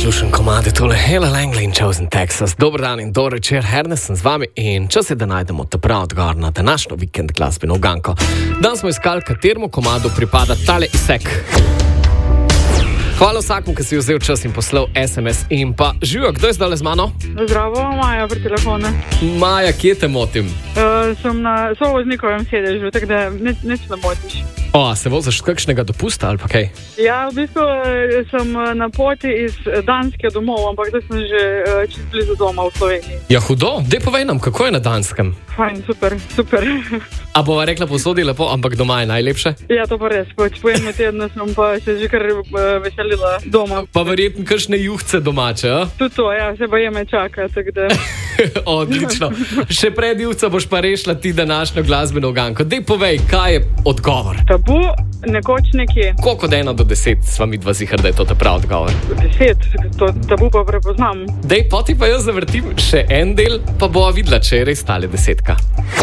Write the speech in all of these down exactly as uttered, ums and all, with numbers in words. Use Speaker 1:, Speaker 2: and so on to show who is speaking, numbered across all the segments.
Speaker 1: lušen komad je tole Hela Langley in Chosen Texas. Dober dan in dober večer, Ernest sem z vami in čas je, da najdemo ta prav odgovor na današnjo vikend glasbeno uganko. Dan smo iskali, kateremu komadu pripada tale isek. Hvala vsakmu, ki si vzel čas in poslal es em es in pa živijo, kdo je zdaj z mano?
Speaker 2: Zdravo, Maja pri telefonu.
Speaker 1: Maja, kje te motim?
Speaker 2: Uh, sem na sovoznikovem sedežu, tako da nič, nič ne motiš.
Speaker 1: O, se voziš kakšnega dopusta ali pa kaj?
Speaker 2: Ja, v bistvu sem na poti iz Danske domov, ampak da sem že uh, čist blizu doma v Sloveniji.
Speaker 1: Ja, hudo? Dej povej nam, kako je na Danskem?
Speaker 2: Fajn, super, super.
Speaker 1: A bova rekla posodi lepo, ampak doma je najlepše?
Speaker 2: Ja, to pa res. Po enem tednu sem pa se že kar uh, veselila doma.
Speaker 1: Pa verjetno kakšne juhce domače, a?
Speaker 2: Tudi to, ja, se baje me čaka, tako da...
Speaker 1: Odlično. Še pred juhca boš pa rešila ti današnjo glasbeno uganko. Dej povej, kaj je odgovor?
Speaker 2: Tabu, nekoč nekje.
Speaker 1: Koliko od ena do deset sva mi dva zihar, da je to ta prav odgovor?
Speaker 2: Deset, to tabu pa prepoznam.
Speaker 1: Dej, poti pa jaz zavrtim še en del, pa bova videla, če je res tale desetka.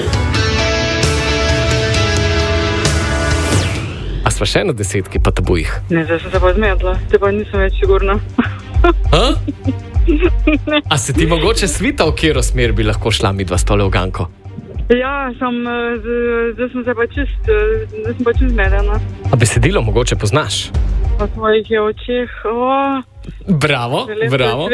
Speaker 1: A sva še na desetki pa tabujih?
Speaker 2: Ne, zdaj sem se pa zmedla, te pa nisem več sigurna.
Speaker 1: A? A se ti mogoče svita, v katero smer bi lahko šla mi dva s tole uganko?
Speaker 2: Ja, sem, zdaj sem se pa čist, zdaj sem pa čist zmedena.
Speaker 1: A besedilo mogoče poznaš?
Speaker 2: Pa svojih je očeh, o...
Speaker 1: Bravo, bravo.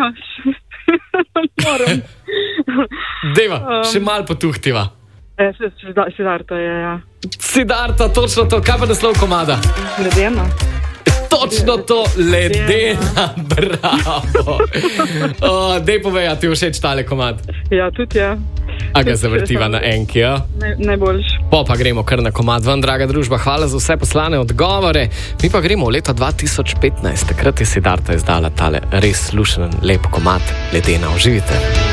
Speaker 2: Moram.
Speaker 1: Dejva, um, še malo potuhtiva.
Speaker 2: E, Siddharta je, ja.
Speaker 1: Siddharta, točno to. Kaj pa naslov komada?
Speaker 2: Ledena.
Speaker 1: Točno to, Ledena, bravo. O, dej povej, a ti všeč tale komad?
Speaker 2: Ja, tudi ja.
Speaker 1: A ga zavrtiva na enki, ja?
Speaker 2: Ne, najboljš.
Speaker 1: Po pa gremo kar na komad ven, draga družba. Hvala za vse poslane odgovore. Mi pa gremo v leto dva tisoč petnajst. Takrat je Siddharta izdala tale res lušen, lep komad Ledena. Uživite.